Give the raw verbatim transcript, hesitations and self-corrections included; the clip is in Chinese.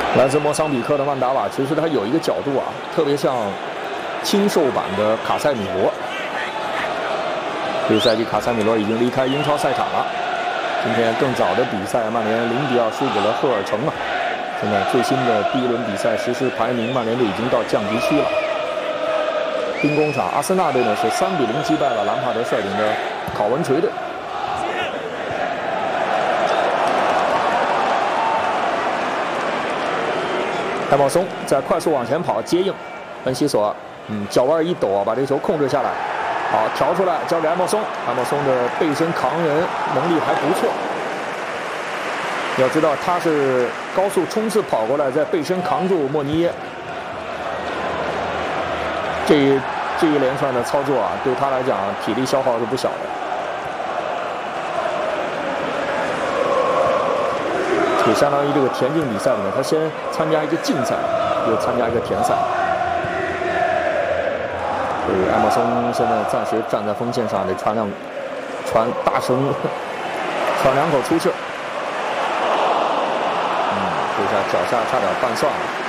来自莫桑比克的曼达瓦，其实他有一个角度啊，特别像轻瘦版的卡塞米罗。这个赛季卡塞米罗已经离开英超赛场了。今天更早的比赛，曼联零比二输给了赫尔城啊。现在最新的第一轮比赛实时排名，曼联队已经到降级区了。兵工厂阿森纳队呢是三比零击败了兰帕德率领的考文垂队。 艾莫松在快速往前跑接应，恩西索，嗯，脚腕一抖啊，把这个球控制下来，好调出来交给艾莫松，艾莫松的背身扛人能力还不错。要知道他是高速冲刺跑过来，再背身扛住莫尼耶，这一这一连串的操作啊，对他来讲体力消耗是不小的。 也相当于这个田径比赛里面，他先参加一个竞赛，又参加一个田赛。所以艾默松现在暂时站在锋线上，得喘两喘大声喘两口粗气儿。嗯，这下脚下差点拌蒜了。